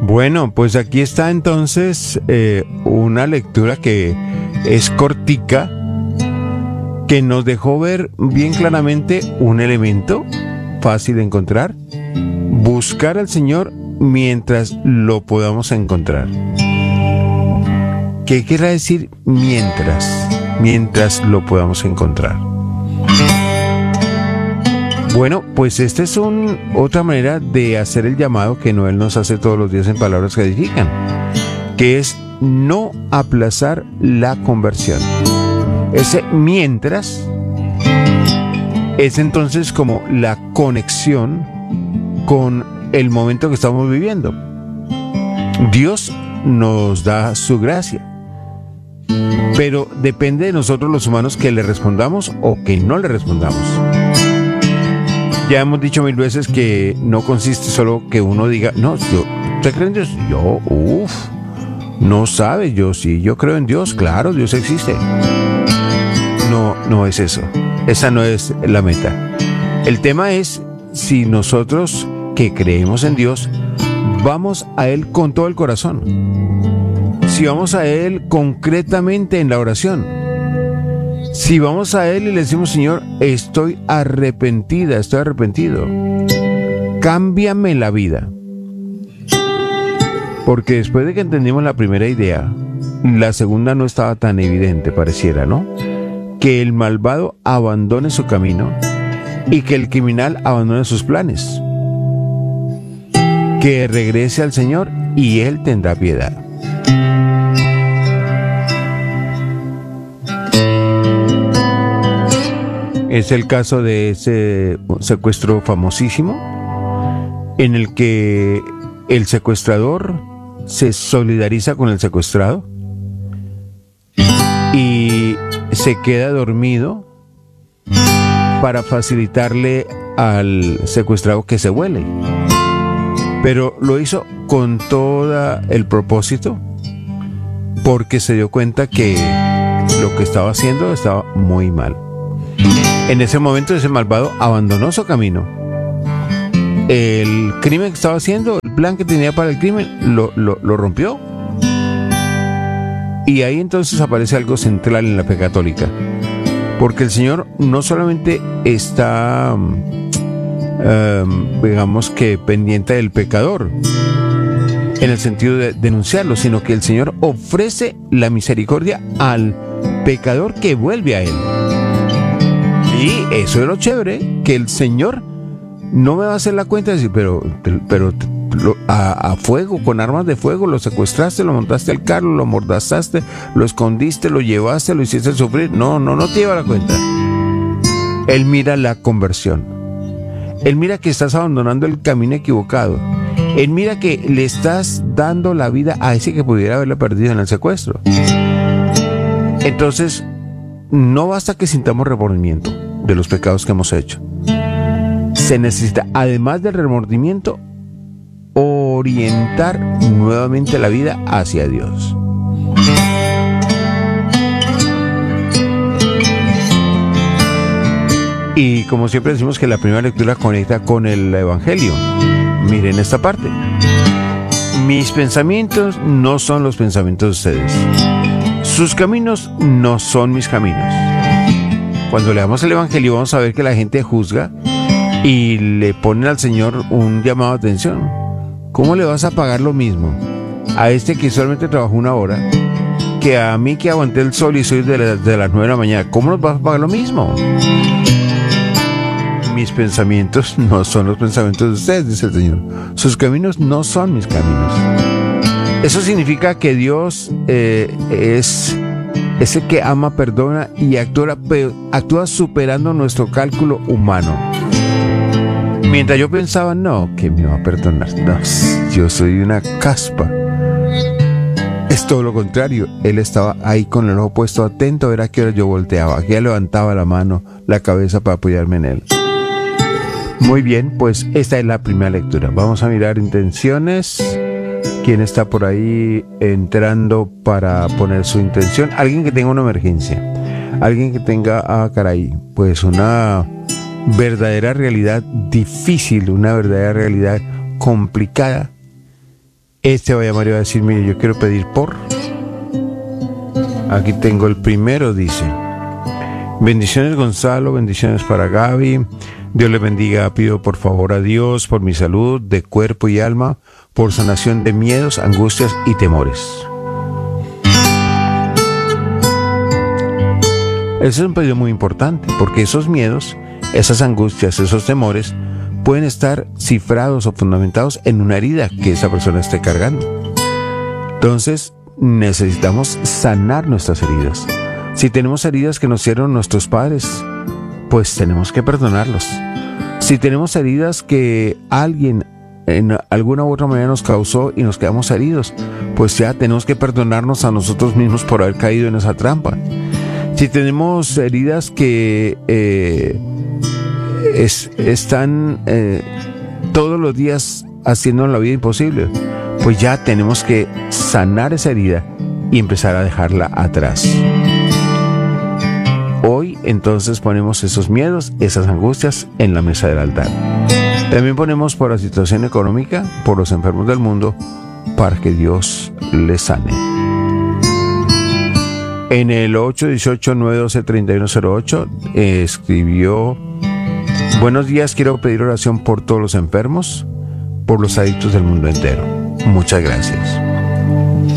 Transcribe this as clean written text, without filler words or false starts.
Bueno, pues aquí está entonces una lectura que es cortica, que nos dejó ver bien claramente un elemento fácil de encontrar: buscar al Señor mientras lo podamos encontrar. ¿Qué quiere decir mientras lo podamos encontrar? Bueno, pues esta es otra manera de hacer el llamado que Noel nos hace todos los días en Palabras que Edifican, que es no aplazar la conversión. Ese mientras es entonces como la conexión con el momento que estamos viviendo. Dios nos da su gracia, pero depende de nosotros los humanos que le respondamos o que no le respondamos. Ya hemos dicho mil veces que no consiste solo que uno diga, no, ¿usted cree en Dios? No sabe, yo sí, yo creo en Dios, claro, Dios existe. No es eso, esa no es la meta. El tema es si nosotros que creemos en Dios vamos a Él con todo el corazón, si vamos a Él concretamente en la oración. Si vamos a Él y le decimos, Señor, estoy arrepentida, estoy arrepentido, cámbiame la vida. Porque después de que entendimos la primera idea, la segunda no estaba tan evidente, pareciera, ¿no? Que el malvado abandone su camino y que el criminal abandone sus planes. Que regrese al Señor y Él tendrá piedad. Es el caso de ese secuestro famosísimo en el que el secuestrador se solidariza con el secuestrado y se queda dormido para facilitarle al secuestrado que se vuele. Pero lo hizo con todo el propósito, porque se dio cuenta que lo que estaba haciendo estaba muy mal. En ese momento ese malvado abandonó su camino. El crimen que estaba haciendo, el plan que tenía para el crimen, lo rompió. Y ahí entonces aparece algo central en la fe católica. Porque el Señor no solamente está, digamos que pendiente del pecador, en el sentido de denunciarlo, sino que el Señor ofrece la misericordia al pecador que vuelve a Él. Y eso es lo chévere, que el Señor no me va a hacer la cuenta de decir, pero a fuego, con armas de fuego, lo secuestraste, lo montaste al carro, lo amordazaste, lo escondiste, lo llevaste, lo hiciste sufrir. No te lleva la cuenta. Él mira la conversión. Él mira que estás abandonando el camino equivocado. Él mira que le estás dando la vida a ese que pudiera haberla perdido en el secuestro. Entonces, no basta que sintamos remordimiento de los pecados que hemos hecho. Se necesita, además del remordimiento, orientar nuevamente la vida hacia Dios. Y como siempre decimos que la primera lectura conecta con el Evangelio. Miren esta parte. Mis pensamientos no son los pensamientos de ustedes. Sus caminos no son mis caminos. Cuando leamos el Evangelio vamos a ver que la gente juzga y le ponen al Señor un llamado de atención. ¿Cómo le vas a pagar lo mismo a este que solamente trabajó una hora que a mí que aguanté el sol y soy de las 9 de la mañana? ¿Cómo nos vas a pagar lo mismo? Mis pensamientos no son los pensamientos de ustedes, dice el Señor. Sus caminos no son mis caminos. Eso significa que Dios es ese que ama, perdona y actúa superando nuestro cálculo humano. Mientras yo pensaba, no, que me va a perdonar. No, yo soy una caspa. Es todo lo contrario. Él estaba ahí con el ojo puesto, atento a ver a qué hora yo volteaba, a qué hora levantaba la mano, la cabeza para apoyarme en él. Muy bien, pues esta es la primera lectura. Vamos a mirar intenciones. ¿Quién está por ahí entrando para poner su intención? Alguien que tenga una emergencia. Alguien que tenga, pues una verdadera realidad difícil, una verdadera realidad complicada Este va a llamar y va a decir, mire, yo quiero pedir por... Aquí tengo el primero, dice. Bendiciones Gonzalo, bendiciones para Gaby. Dios le bendiga, pido por favor a Dios por mi salud de cuerpo y alma, por sanación de miedos, angustias y temores. Ese es un pedido muy importante, porque esos miedos, esas angustias, esos temores pueden estar cifrados o fundamentados en una herida que esa persona esté cargando. Entonces, necesitamos sanar nuestras heridas. Si tenemos heridas que nos hicieron nuestros padres, pues tenemos que perdonarlos. Si tenemos heridas que alguien en alguna u otra manera nos causó y nos quedamos heridos, pues ya tenemos que perdonarnos a nosotros mismos por haber caído en esa trampa. Si tenemos heridas que están todos los días haciendo la vida imposible, pues ya tenemos que sanar esa herida y empezar a dejarla atrás. Hoy entonces ponemos esos miedos, esas angustias en la mesa del altar. También ponemos por la situación económica, por los enfermos del mundo, para que Dios les sane. En el 818-912-3108 escribió: buenos días, quiero pedir oración por todos los enfermos, por los adictos del mundo entero. Muchas gracias.